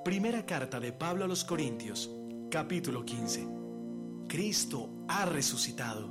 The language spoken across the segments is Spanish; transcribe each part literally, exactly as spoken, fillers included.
Primera carta de Pablo a los Corintios, capítulo quince. Cristo ha resucitado.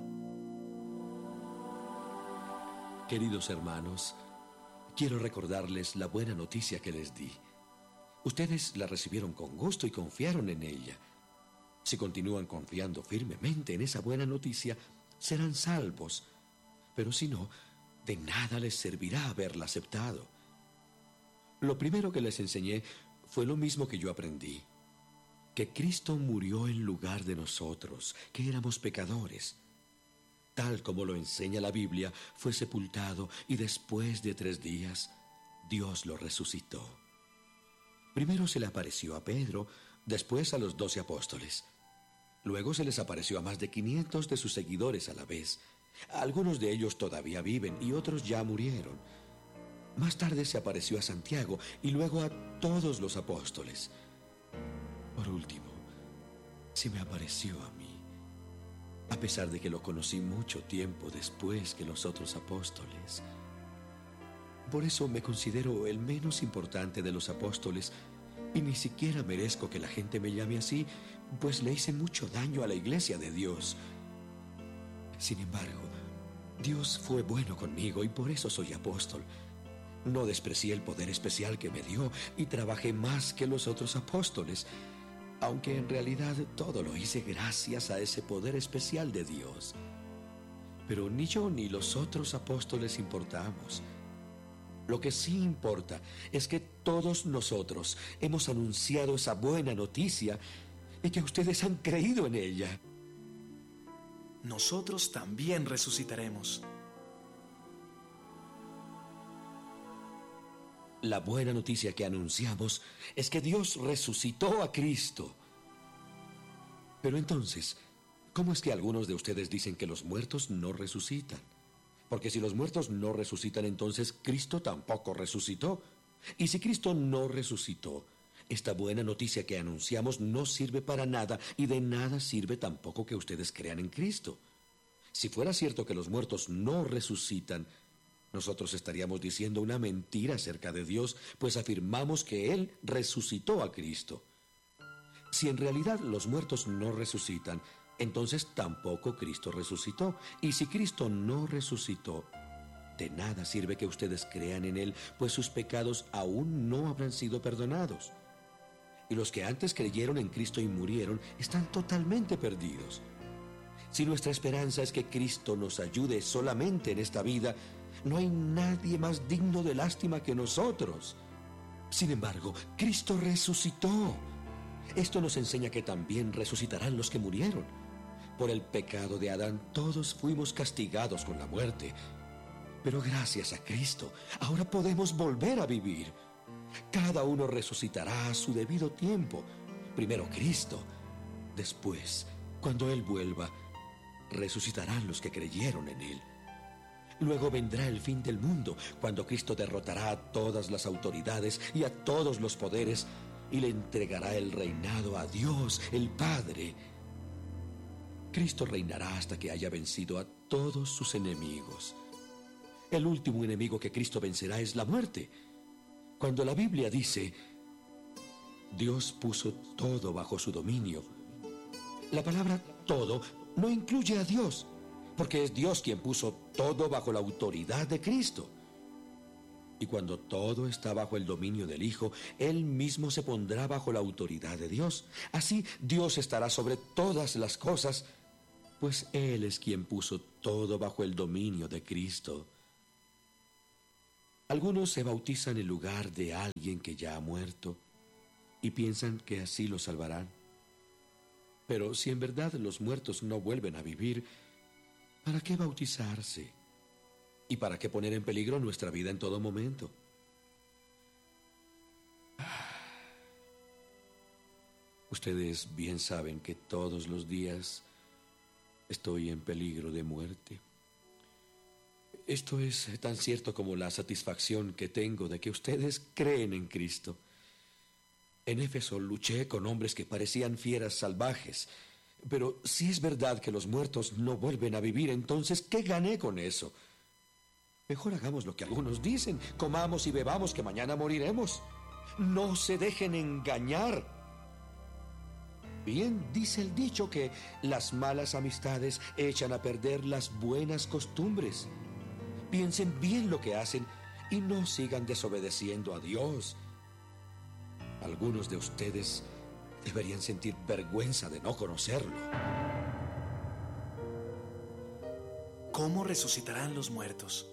Queridos hermanos, quiero recordarles la buena noticia que les di. Ustedes la recibieron con gusto y confiaron en ella. Si continúan confiando firmemente en esa buena noticia, serán salvos. Pero si no, de nada les servirá haberla aceptado. Lo primero que les enseñé fue lo mismo que yo aprendí: que Cristo murió en lugar de nosotros, que éramos pecadores. Tal como lo enseña la Biblia, fue sepultado y después de tres días, Dios lo resucitó. Primero se le apareció a Pedro, después a los doce apóstoles. Luego se les apareció a más de quinientos de sus seguidores a la vez. Algunos de ellos todavía viven y otros ya murieron. Más tarde se apareció a Santiago y luego a todos los apóstoles. Por último, se me apareció a mí, a pesar de que lo conocí mucho tiempo después que los otros apóstoles. Por eso me considero el menos importante de los apóstoles y ni siquiera merezco que la gente me llame así, pues le hice mucho daño a la iglesia de Dios. Sin embargo, Dios fue bueno conmigo y por eso soy apóstol. No desprecié el poder especial que me dio y trabajé más que los otros apóstoles, aunque en realidad todo lo hice gracias a ese poder especial de Dios. Pero ni yo ni los otros apóstoles importamos. Lo que sí importa es que todos nosotros hemos anunciado esa buena noticia y que ustedes han creído en ella. Nosotros también resucitaremos. La buena noticia que anunciamos es que Dios resucitó a Cristo. Pero entonces, ¿cómo es que algunos de ustedes dicen que los muertos no resucitan? Porque si los muertos no resucitan, entonces Cristo tampoco resucitó. Y si Cristo no resucitó, esta buena noticia que anunciamos no sirve para nada y de nada sirve tampoco que ustedes crean en Cristo. Si fuera cierto que los muertos no resucitan, nosotros estaríamos diciendo una mentira acerca de Dios, pues afirmamos que Él resucitó a Cristo. Si en realidad los muertos no resucitan, entonces tampoco Cristo resucitó. Y si Cristo no resucitó, de nada sirve que ustedes crean en Él, pues sus pecados aún no habrán sido perdonados. Y los que antes creyeron en Cristo y murieron están totalmente perdidos. Si nuestra esperanza es que Cristo nos ayude solamente en esta vida, no hay nadie más digno de lástima que nosotros. Sin embargo, Cristo resucitó. Esto nos enseña que también resucitarán los que murieron. Por el pecado de Adán, todos fuimos castigados con la muerte. Pero gracias a Cristo, ahora podemos volver a vivir. Cada uno resucitará a su debido tiempo. Primero Cristo, después, cuando Él vuelva, resucitarán los que creyeron en Él. Luego vendrá el fin del mundo, cuando Cristo derrotará a todas las autoridades y a todos los poderes y le entregará el reinado a Dios, el Padre. Cristo reinará hasta que haya vencido a todos sus enemigos. El último enemigo que Cristo vencerá es la muerte. Cuando la Biblia dice, Dios puso todo bajo su dominio, la palabra todo no incluye a Dios, porque es Dios quien puso todo bajo la autoridad de Cristo. Y cuando todo está bajo el dominio del Hijo, Él mismo se pondrá bajo la autoridad de Dios. Así, Dios estará sobre todas las cosas, pues Él es quien puso todo bajo el dominio de Cristo. Algunos se bautizan en lugar de alguien que ya ha muerto y piensan que así lo salvarán. Pero si en verdad los muertos no vuelven a vivir, ¿para qué bautizarse? ¿Y para qué poner en peligro nuestra vida en todo momento? Ustedes bien saben que todos los días estoy en peligro de muerte. Esto es tan cierto como la satisfacción que tengo de que ustedes creen en Cristo. En Éfeso luché con hombres que parecían fieras salvajes. Pero si es verdad que los muertos no vuelven a vivir, entonces, ¿qué gané con eso? Mejor hagamos lo que algunos dicen: comamos y bebamos, que mañana moriremos. No se dejen engañar. Bien dice el dicho que las malas amistades echan a perder las buenas costumbres. Piensen bien lo que hacen y no sigan desobedeciendo a Dios. Algunos de ustedes deberían sentir vergüenza de no conocerlo. ¿Cómo resucitarán los muertos?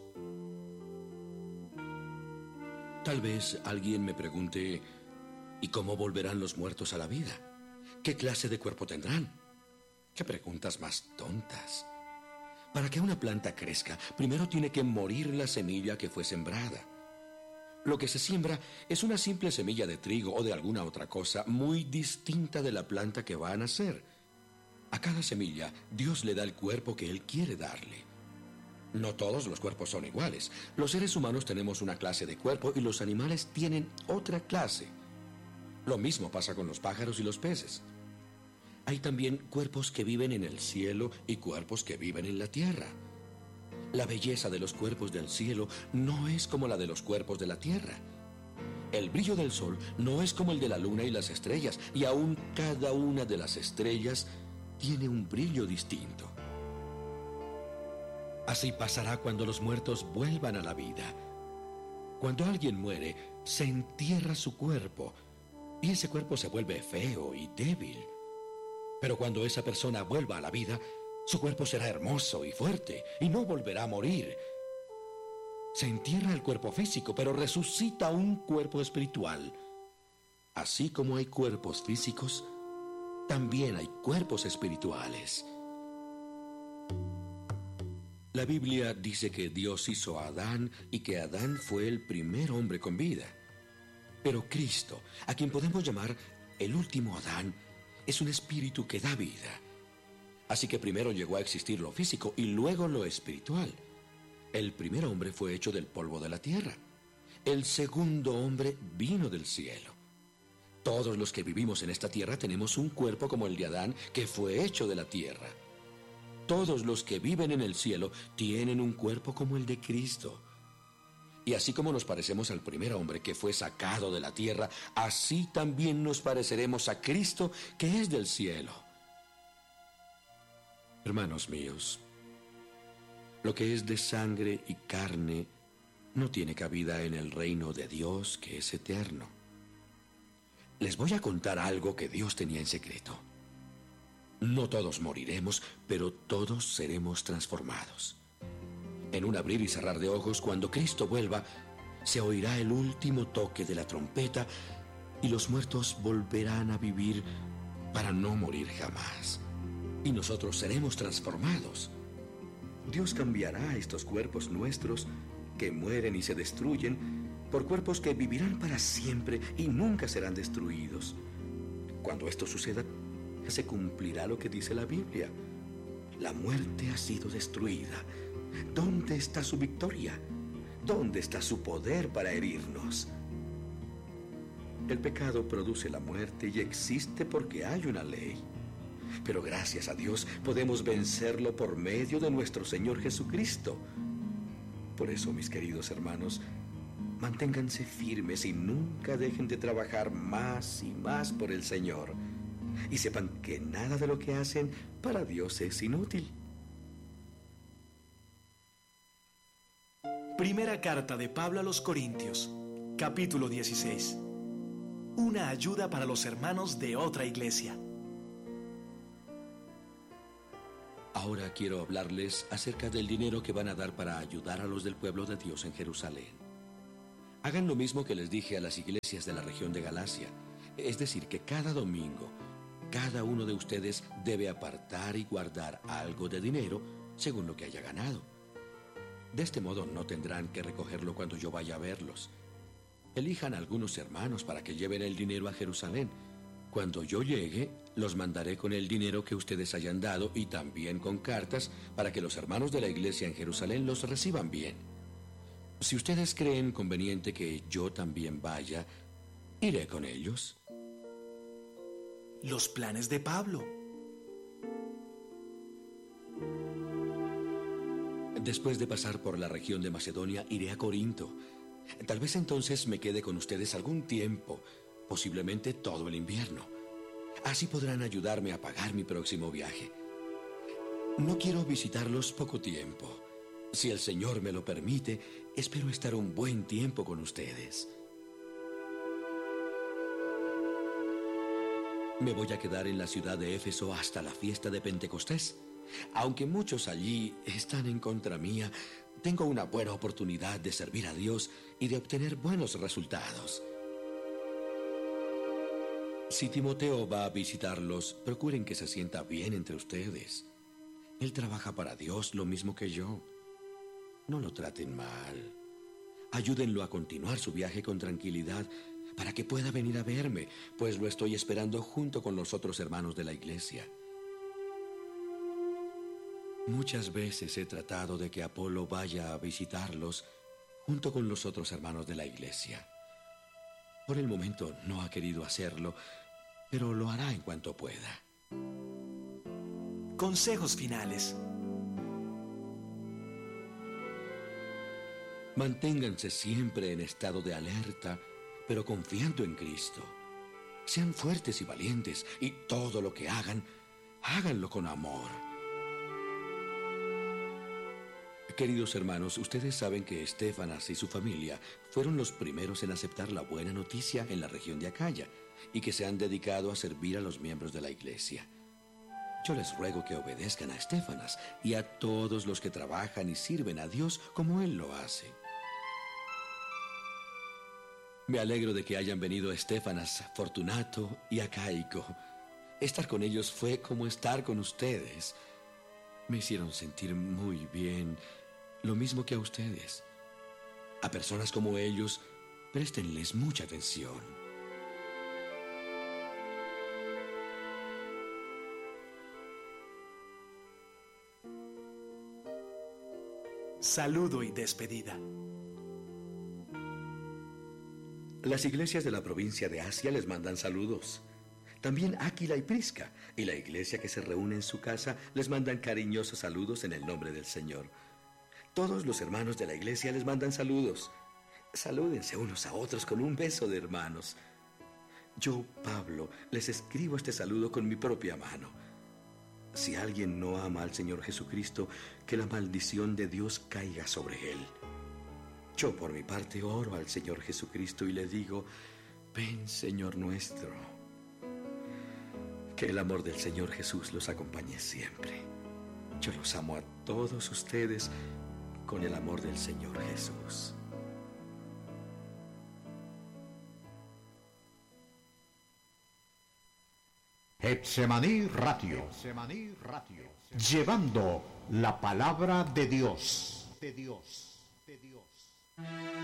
Tal vez alguien me pregunte, ¿y cómo volverán los muertos a la vida? ¿Qué clase de cuerpo tendrán? ¿Qué preguntas más tontas? Para que una planta crezca, primero tiene que morir la semilla que fue sembrada. Lo que se siembra es una simple semilla de trigo o de alguna otra cosa muy distinta de la planta que va a nacer. A cada semilla, Dios le da el cuerpo que Él quiere darle. No todos los cuerpos son iguales. Los seres humanos tenemos una clase de cuerpo y los animales tienen otra clase. Lo mismo pasa con los pájaros y los peces. Hay también cuerpos que viven en el cielo y cuerpos que viven en la tierra. La belleza de los cuerpos del cielo no es como la de los cuerpos de la tierra. El brillo del sol no es como el de la luna y las estrellas, y aún cada una de las estrellas tiene un brillo distinto. Así pasará cuando los muertos vuelvan a la vida. Cuando alguien muere, se entierra su cuerpo, y ese cuerpo se vuelve feo y débil. Pero cuando esa persona vuelva a la vida, su cuerpo será hermoso y fuerte y no volverá a morir. Se entierra el cuerpo físico, pero resucita un cuerpo espiritual. Así como hay cuerpos físicos, también hay cuerpos espirituales. La Biblia dice que Dios hizo a Adán y que Adán fue el primer hombre con vida. Pero Cristo, a quien podemos llamar el último Adán, es un espíritu que da vida. Así que primero llegó a existir lo físico y luego lo espiritual. El primer hombre fue hecho del polvo de la tierra. El segundo hombre vino del cielo. Todos los que vivimos en esta tierra tenemos un cuerpo como el de Adán, que fue hecho de la tierra. Todos los que viven en el cielo tienen un cuerpo como el de Cristo. Y así como nos parecemos al primer hombre que fue sacado de la tierra, así también nos pareceremos a Cristo que es del cielo. Hermanos míos, lo que es de sangre y carne no tiene cabida en el reino de Dios que es eterno. Les voy a contar algo que Dios tenía en secreto. No todos moriremos, pero todos seremos transformados. En un abrir y cerrar de ojos, cuando Cristo vuelva, se oirá el último toque de la trompeta y los muertos volverán a vivir para no morir jamás. Y nosotros seremos transformados. Dios cambiará estos cuerpos nuestros que mueren y se destruyen por cuerpos que vivirán para siempre y nunca serán destruidos. Cuando esto suceda, se cumplirá lo que dice la Biblia. La muerte ha sido destruida. ¿Dónde está su victoria? ¿Dónde está su poder para herirnos? El pecado produce la muerte y existe porque hay una ley. Pero gracias a Dios podemos vencerlo por medio de nuestro Señor Jesucristo. Por eso, mis queridos hermanos, manténganse firmes y nunca dejen de trabajar más y más por el Señor. Y sepan que nada de lo que hacen para Dios es inútil. Primera carta de Pablo a los Corintios, capítulo dieciséis. Una ayuda para los hermanos de otra iglesia. Ahora quiero hablarles acerca del dinero que van a dar para ayudar a los del pueblo de Dios en Jerusalén. Hagan lo mismo que les dije a las iglesias de la región de Galacia, es decir, que cada domingo, cada uno de ustedes debe apartar y guardar algo de dinero según lo que haya ganado. De este modo no tendrán que recogerlo cuando yo vaya a verlos. Elijan a algunos hermanos para que lleven el dinero a Jerusalén. Cuando yo llegue, los mandaré con el dinero que ustedes hayan dado y también con cartas para que los hermanos de la iglesia en Jerusalén los reciban bien. Si ustedes creen conveniente que yo también vaya, iré con ellos. Los planes de Pablo. Después de pasar por la región de Macedonia, iré a Corinto. Tal vez entonces me quede con ustedes algún tiempo, posiblemente todo el invierno. Así podrán ayudarme a pagar mi próximo viaje. No quiero visitarlos poco tiempo. Si el Señor me lo permite, espero estar un buen tiempo con ustedes. Me voy a quedar en la ciudad de Éfeso hasta la fiesta de Pentecostés. Aunque muchos allí están en contra mía, tengo una buena oportunidad de servir a Dios y de obtener buenos resultados. Si Timoteo va a visitarlos, procuren que se sienta bien entre ustedes. Él trabaja para Dios lo mismo que yo. No lo traten mal. Ayúdenlo a continuar su viaje con tranquilidad para que pueda venir a verme, pues lo estoy esperando junto con los otros hermanos de la iglesia. Muchas veces he tratado de que Apolo vaya a visitarlos junto con los otros hermanos de la iglesia. Por el momento no ha querido hacerlo, pero lo hará en cuanto pueda. Consejos finales. Manténganse siempre en estado de alerta, pero confiando en Cristo. Sean fuertes y valientes, y todo lo que hagan, háganlo con amor. Queridos hermanos, ustedes saben que Estéfanas y su familia fueron los primeros en aceptar la buena noticia en la región de Acaya y que se han dedicado a servir a los miembros de la iglesia. Yo les ruego que obedezcan a Estéfanas y a todos los que trabajan y sirven a Dios como él lo hace. Me alegro de que hayan venido Estéfanas, Fortunato y Acaico. Estar con ellos fue como estar con ustedes. Me hicieron sentir muy bien, lo mismo que a ustedes. A personas como ellos, préstenles mucha atención. Saludo y despedida. Las iglesias de la provincia de Asia les mandan saludos. También Áquila y Prisca, y la iglesia que se reúne en su casa, les mandan cariñosos saludos en el nombre del Señor. Todos los hermanos de la iglesia les mandan saludos. Salúdense unos a otros con un beso de hermanos. Yo, Pablo, les escribo este saludo con mi propia mano. Si alguien no ama al Señor Jesucristo, que la maldición de Dios caiga sobre él. Yo, por mi parte, oro al Señor Jesucristo y le digo: ven, Señor nuestro. Que el amor del Señor Jesús los acompañe siempre. Yo los amo a todos ustedes con el amor del Señor Jesús. Getsemaní Radio, llevando la palabra de Dios.